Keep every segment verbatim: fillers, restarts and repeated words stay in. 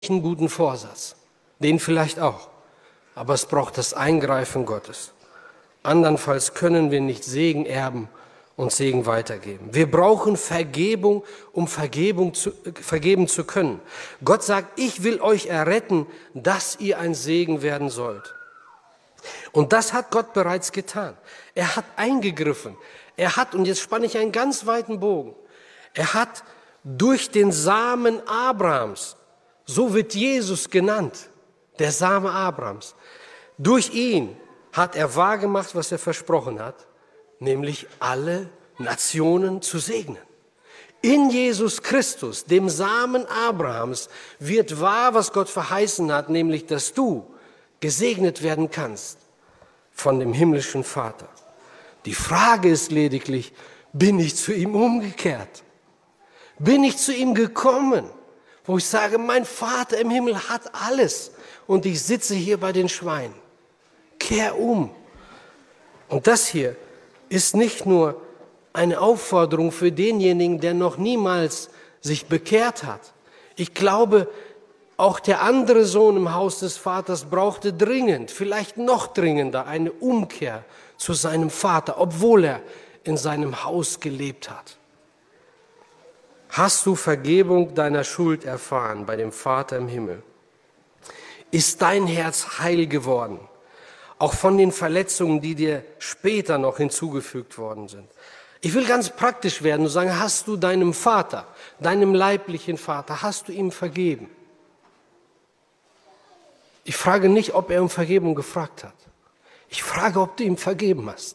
einen guten Vorsatz. Den vielleicht auch. Aber es braucht das Eingreifen Gottes. Andernfalls können wir nicht Segen erben und Segen weitergeben. Wir brauchen Vergebung, um Vergebung zu, äh, vergeben zu können. Gott sagt, ich will euch erretten, dass ihr ein Segen werden sollt. Und das hat Gott bereits getan. Er hat eingegriffen. Er hat, und jetzt spanne ich einen ganz weiten Bogen, er hat durch den Samen Abrahams, so wird Jesus genannt, der Same Abrahams, durch ihn hat er wahrgemacht, was er versprochen hat, nämlich alle Nationen zu segnen. In Jesus Christus, dem Samen Abrahams, wird wahr, was Gott verheißen hat, nämlich, dass du gesegnet werden kannst von dem himmlischen Vater. Die Frage ist lediglich, bin ich zu ihm umgekehrt? Bin ich zu ihm gekommen, wo ich sage, mein Vater im Himmel hat alles und ich sitze hier bei den Schweinen. Kehr um. Und das hier ist nicht nur eine Aufforderung für denjenigen, der noch niemals sich bekehrt hat. Ich glaube, auch der andere Sohn im Haus des Vaters brauchte dringend, vielleicht noch dringender, eine Umkehr zu seinem Vater, obwohl er in seinem Haus gelebt hat. Hast du Vergebung deiner Schuld erfahren bei dem Vater im Himmel? Ist dein Herz heil geworden? Auch von den Verletzungen, die dir später noch hinzugefügt worden sind. Ich will ganz praktisch werden und sagen, hast du deinem Vater, deinem leiblichen Vater, hast du ihm vergeben? Ich frage nicht, ob er um Vergebung gefragt hat. Ich frage, ob du ihm vergeben hast.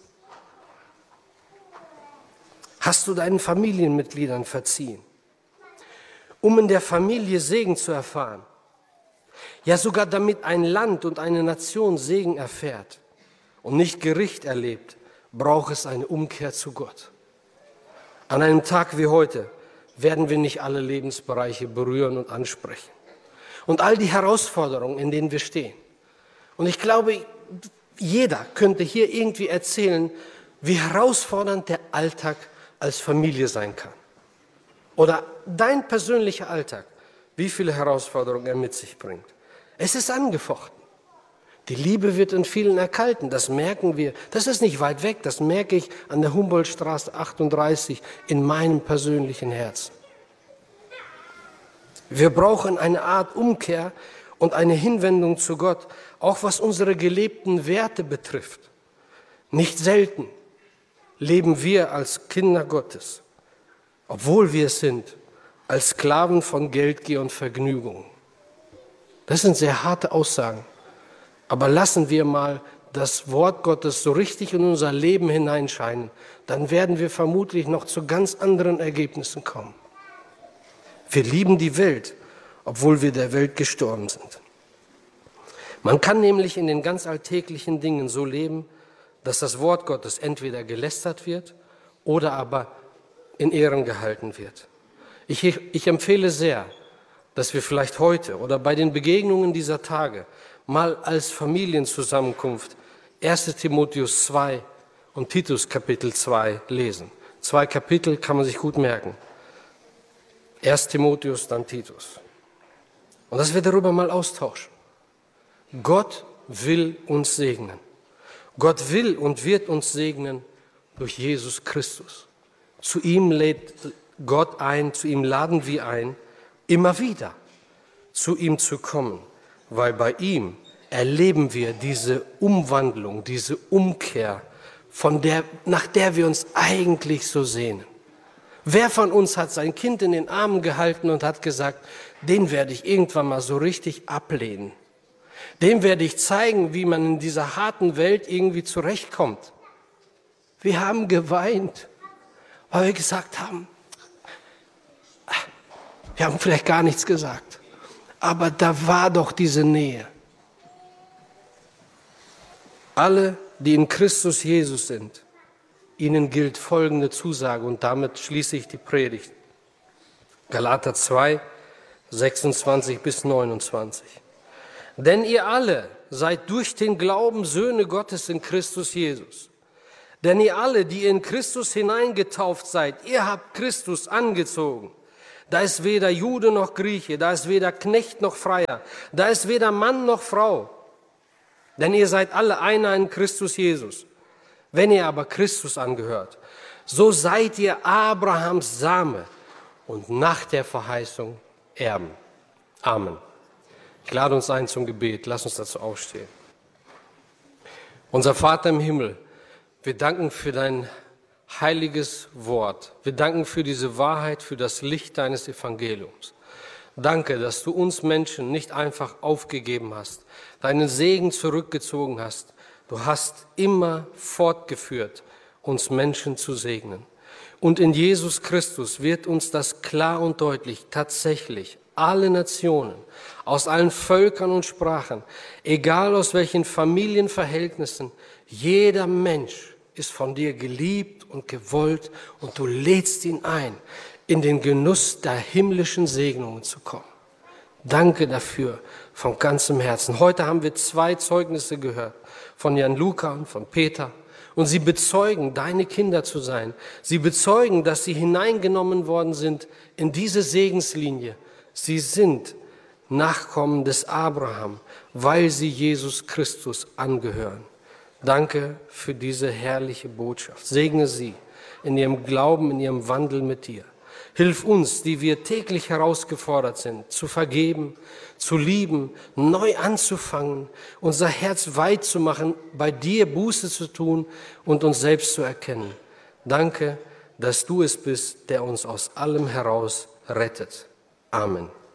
Hast du deinen Familienmitgliedern verziehen? Um in der Familie Segen zu erfahren. Ja, sogar damit ein Land und eine Nation Segen erfährt und nicht Gericht erlebt, braucht es eine Umkehr zu Gott. An einem Tag wie heute werden wir nicht alle Lebensbereiche berühren und ansprechen. Und all die Herausforderungen, in denen wir stehen. Und ich glaube, jeder könnte hier irgendwie erzählen, wie herausfordernd der Alltag als Familie sein kann. Oder dein persönlicher Alltag, wie viele Herausforderungen er mit sich bringt. Es ist angefochten. Die Liebe wird in vielen erkalten, das merken wir. Das ist nicht weit weg, das merke ich an der Humboldtstraße achtunddreißig in meinem persönlichen Herzen. Wir brauchen eine Art Umkehr und eine Hinwendung zu Gott, auch was unsere gelebten Werte betrifft. Nicht selten leben wir als Kinder Gottes, obwohl wir es sind, als Sklaven von Geldgier und Vergnügung. Das sind sehr harte Aussagen. Aber lassen wir mal das Wort Gottes so richtig in unser Leben hineinscheinen, dann werden wir vermutlich noch zu ganz anderen Ergebnissen kommen. Wir lieben die Welt, obwohl wir der Welt gestorben sind. Man kann nämlich in den ganz alltäglichen Dingen so leben, dass das Wort Gottes entweder gelästert wird oder aber in Ehren gehalten wird. Ich, ich empfehle sehr, dass wir vielleicht heute oder bei den Begegnungen dieser Tage mal als Familienzusammenkunft erster Timotheus zwei und Titus Kapitel zwei lesen. Zwei Kapitel kann man sich gut merken. Erst Timotheus, dann Titus. Und dass wir darüber mal austauschen. Gott will uns segnen. Gott will und wird uns segnen durch Jesus Christus. Zu ihm lädt Gott ein, zu ihm laden wir ein, immer wieder zu ihm zu kommen, weil bei ihm erleben wir diese Umwandlung, diese Umkehr, von der, nach der wir uns eigentlich so sehnen. Wer von uns hat sein Kind in den Armen gehalten und hat gesagt, den werde ich irgendwann mal so richtig ablehnen. Dem werde ich zeigen, wie man in dieser harten Welt irgendwie zurechtkommt. Wir haben geweint, weil wir gesagt haben, wir haben vielleicht gar nichts gesagt, aber da war doch diese Nähe. Alle, die in Christus Jesus sind, ihnen gilt folgende Zusage und damit schließe ich die Predigt. Galater zwei, sechsundzwanzig bis neunundzwanzig. Denn ihr alle seid durch den Glauben Söhne Gottes in Christus Jesus. Denn ihr alle, die in Christus hineingetauft seid, ihr habt Christus angezogen. Da ist weder Jude noch Grieche, da ist weder Knecht noch Freier, da ist weder Mann noch Frau. Denn ihr seid alle einer in Christus Jesus. Wenn ihr aber Christus angehört, so seid ihr Abrahams Same und nach der Verheißung Erben. Amen. Ich lade uns ein zum Gebet. Lass uns dazu aufstehen. Unser Vater im Himmel, wir danken für dein heiliges Wort. Wir danken für diese Wahrheit, für das Licht deines Evangeliums. Danke, dass du uns Menschen nicht einfach aufgegeben hast, deinen Segen zurückgezogen hast. Du hast immer fortgeführt, uns Menschen zu segnen. Und in Jesus Christus wird uns das klar und deutlich tatsächlich alle Nationen, aus allen Völkern und Sprachen, egal aus welchen Familienverhältnissen, jeder Mensch ist von dir geliebt und gewollt und du lädst ihn ein, in den Genuss der himmlischen Segnungen zu kommen. Danke dafür von ganzem Herzen. Heute haben wir zwei Zeugnisse gehört, von Jan Luca und von Peter. Und sie bezeugen, deine Kinder zu sein. Sie bezeugen, dass sie hineingenommen worden sind in diese Segenslinie. Sie sind Nachkommen des Abraham, weil sie Jesus Christus angehören. Danke für diese herrliche Botschaft. Segne sie in ihrem Glauben, in ihrem Wandel mit dir. Hilf uns, die wir täglich herausgefordert sind, zu vergeben, zu lieben, neu anzufangen, unser Herz weit zu machen, bei dir Buße zu tun und uns selbst zu erkennen. Danke, dass du es bist, der uns aus allem heraus rettet. Amen.